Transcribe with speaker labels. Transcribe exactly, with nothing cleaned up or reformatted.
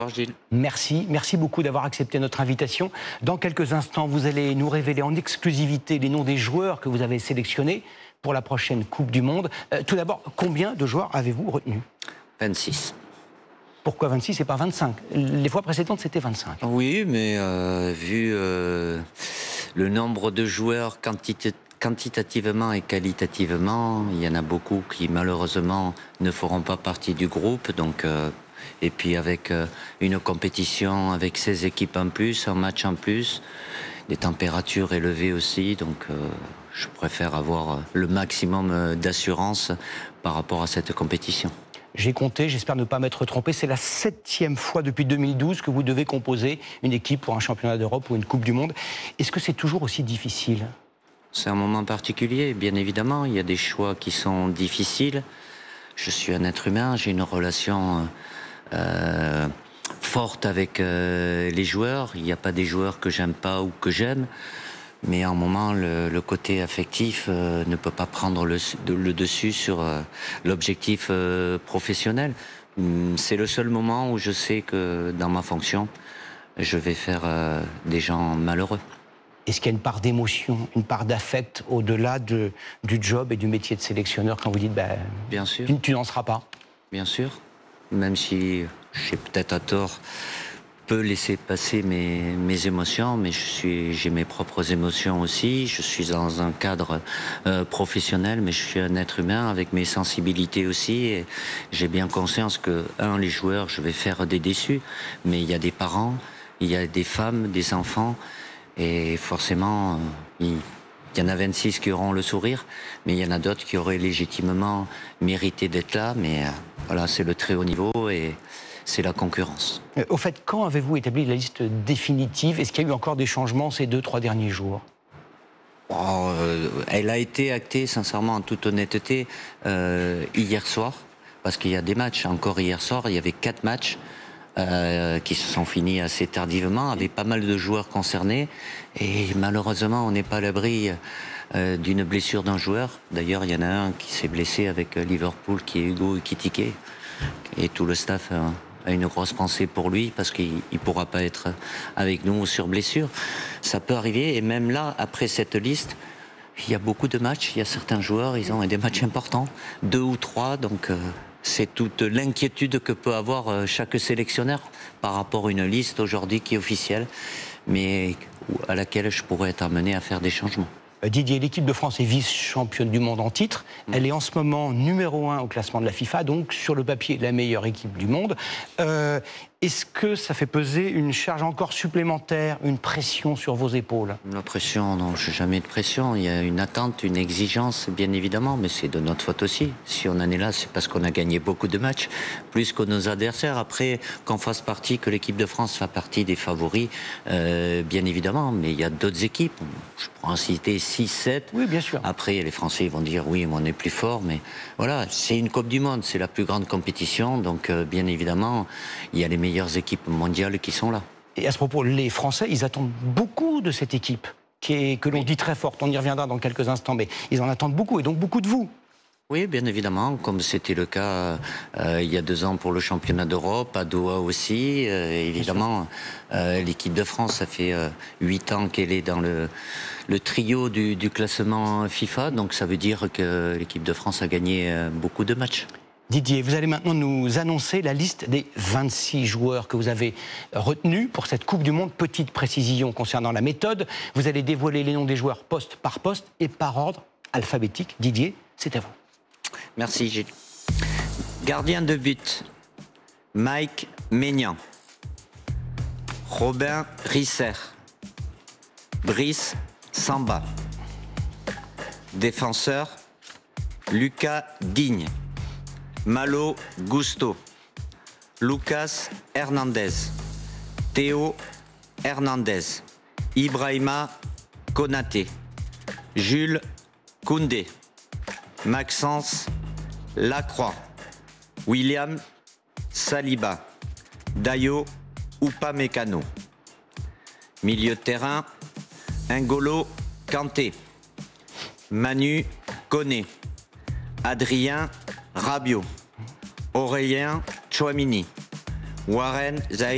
Speaker 1: Gilles.
Speaker 2: Merci, merci beaucoup d'avoir accepté notre invitation. Dans quelques instants, vous allez nous révéler en exclusivité les noms des joueurs que vous avez sélectionnés pour la prochaine Coupe du Monde. Euh, tout d'abord, combien de joueurs avez-vous retenus?
Speaker 1: vingt-six.
Speaker 2: Pourquoi vingt-six et pas vingt-cinq? Les fois précédentes, c'était vingt-cinq.
Speaker 1: Oui, mais euh, vu euh, le nombre de joueurs quantité, quantitativement et qualitativement, il y en a beaucoup qui malheureusement ne feront pas partie du groupe. Donc, euh, et puis avec euh, une compétition avec seize équipes en plus, un match en plus, des températures élevées aussi. Donc euh, je préfère avoir le maximum d'assurance par rapport à cette compétition.
Speaker 2: J'ai compté, j'espère ne pas m'être trompé, c'est la septième fois depuis deux mille douze que vous devez composer une équipe pour un championnat d'Europe ou une Coupe du Monde. Est-ce que c'est toujours aussi difficile?
Speaker 1: C'est un moment particulier, bien évidemment. Il y a des choix qui sont difficiles. Je suis un être humain, j'ai une relation euh, forte avec euh, les joueurs. Il n'y a pas des joueurs que j'aime pas ou que j'aime. Mais en moment, le, le côté affectif euh, ne peut pas prendre le, le dessus sur euh, l'objectif euh, professionnel. C'est le seul moment où je sais que dans ma fonction, je vais faire euh, des gens malheureux.
Speaker 2: Est-ce qu'il y a une part d'émotion, une part d'affect au-delà de, du job et du métier de sélectionneur quand vous dites bah,
Speaker 1: bien sûr.
Speaker 2: tu, tu n'en seras pas?
Speaker 1: Bien sûr, même si j'ai peut-être à tort peut laisser passer mes, mes émotions, mais je suis, j'ai mes propres émotions aussi. Je suis dans un cadre euh, professionnel, mais je suis un être humain avec mes sensibilités aussi. Et j'ai bien conscience que, un, les joueurs, je vais faire des déçus, mais il y a des parents, il y a des femmes, des enfants, et forcément, il, il y en a vingt-six qui auront le sourire, mais il y en a d'autres qui auraient légitimement mérité d'être là. Mais euh, voilà, c'est le très haut niveau et c'est la concurrence.
Speaker 2: Au fait, quand avez-vous établi la liste définitive? Est-ce qu'il y a eu encore des changements ces deux, trois derniers jours?
Speaker 1: Oh, euh, elle a été actée, sincèrement, en toute honnêteté, euh, hier soir, parce qu'il y a des matchs. Encore hier soir, il y avait quatre matchs euh, qui se sont finis assez tardivement, avec pas mal de joueurs concernés. Et malheureusement, on n'est pas à l'abri euh, d'une blessure d'un joueur. D'ailleurs, il y en a un qui s'est blessé avec Liverpool, qui est Hugo Ekitike. Et tout le staff euh, a une grosse pensée pour lui parce qu'il ne pourra pas être avec nous sur blessure. Ça peut arriver, et même là, après cette liste, il y a beaucoup de matchs. Il y a certains joueurs, ils ont des matchs importants, deux ou trois, donc euh, c'est toute l'inquiétude que peut avoir euh, chaque sélectionneur par rapport à une liste aujourd'hui qui est officielle, mais à laquelle je pourrais être amené à faire des changements.
Speaker 2: Didier, l'équipe de France est vice-championne du monde en titre. Elle est en ce moment numéro un au classement de la FIFA, donc sur le papier, la meilleure équipe du monde. Euh, Est-ce que ça fait peser une charge encore supplémentaire, une pression sur vos épaules?
Speaker 1: La pression, non, je n'ai jamais de pression. Il y a une attente, une exigence, bien évidemment, mais c'est de notre faute aussi. Si on en est là, c'est parce qu'on a gagné beaucoup de matchs, plus que nos adversaires. Après, qu'on fasse partie, que l'équipe de France fasse partie des favoris, euh, bien évidemment, mais il y a d'autres équipes. Je pourrais en citer six, sept.
Speaker 2: Oui, bien sûr.
Speaker 1: Après, les Français vont dire, oui, mais on est plus fort, mais voilà, c'est une Coupe du Monde, c'est la plus grande compétition, donc euh, bien évidemment, il y a les meilleurs équipes mondiales qui sont là.
Speaker 2: Et à ce propos, les Français, ils attendent beaucoup de cette équipe, qui est, que l'on oui. dit très forte. On y reviendra dans quelques instants, mais ils en attendent beaucoup, et donc beaucoup de vous.
Speaker 1: Oui, bien évidemment, comme c'était le cas euh, il y a deux ans pour le championnat d'Europe, à Doha aussi. Euh, évidemment, euh, l'équipe de France, ça fait euh, huit ans qu'elle est dans le, le trio du, du classement FIFA, donc ça veut dire que l'équipe de France a gagné euh, beaucoup de matchs.
Speaker 2: Didier, vous allez maintenant nous annoncer la liste des vingt-six joueurs que vous avez retenus pour cette Coupe du Monde. Petite précision concernant la méthode. Vous allez dévoiler les noms des joueurs poste par poste et par ordre alphabétique. Didier, c'est à vous.
Speaker 1: Merci Gilles. Gardien de but, Mike Maignan. Robin Risser. Brice Samba. Défenseur, Lucas Digne. Malo Gusto, Lucas Hernandez, Théo Hernandez, Ibrahima Konaté, Jules Koundé, Maxence Lacroix, William Saliba, Dayo Upamecano. Milieu de terrain, N'Golo Kanté, Manu Koné, Adrien Rabiot, Aurélien Tchouamini, Warren Zahir.